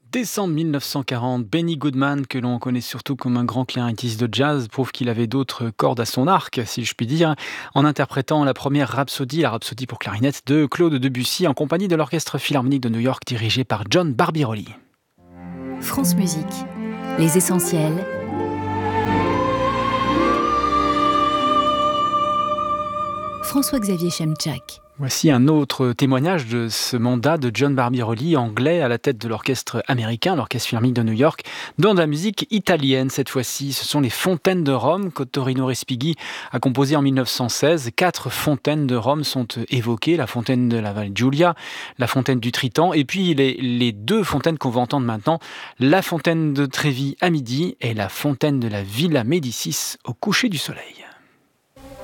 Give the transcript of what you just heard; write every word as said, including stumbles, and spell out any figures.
Décembre mille neuf cent quarante, Benny Goodman, que l'on connaît surtout comme un grand clarinettiste de jazz, prouve qu'il avait d'autres cordes à son arc, si je puis dire, en interprétant la première rhapsodie, la rhapsodie pour clarinette de Claude Debussy, en compagnie de l'Orchestre Philharmonique de New York, dirigé par John Barbirolli. France Musique, les essentiels. François-Xavier Chemchak. Voici un autre témoignage de ce mandat de John Barbirolli, anglais, à la tête de l'orchestre américain, l'Orchestre Philharmonique de New York, dans de la musique italienne cette fois-ci. Ce sont les Fontaines de Rome qu'Ottorino Respighi a composées en mille neuf cent seize. Quatre fontaines de Rome sont évoquées, la fontaine de la Val Giulia, la fontaine du Triton, et puis les, les deux fontaines qu'on va entendre maintenant, la fontaine de Trévi à midi et la fontaine de la Villa Médicis au coucher du soleil.